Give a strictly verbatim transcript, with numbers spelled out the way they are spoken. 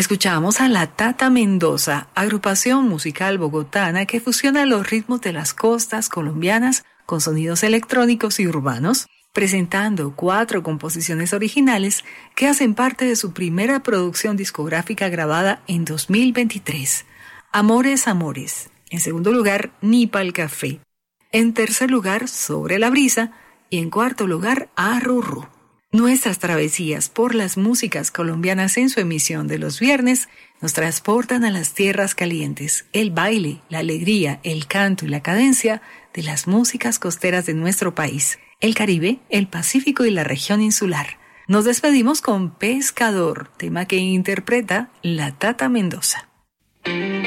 Escuchamos a la Tata Mendoza, agrupación musical bogotana que fusiona los ritmos de las costas colombianas con sonidos electrónicos y urbanos, presentando cuatro composiciones originales que hacen parte de su primera producción discográfica grabada en dos mil veintitrés. Amores, Amores. En segundo lugar, Ni pa'l Café. En tercer lugar, Sobre la Brisa. Y en cuarto lugar, Arrurú. Nuestras travesías por las músicas colombianas en su emisión de los viernes nos transportan a las tierras calientes, el baile, la alegría, el canto y la cadencia de las músicas costeras de nuestro país, el Caribe, el Pacífico y la región insular. Nos despedimos con Pescador, tema que interpreta la Tata Mendoza.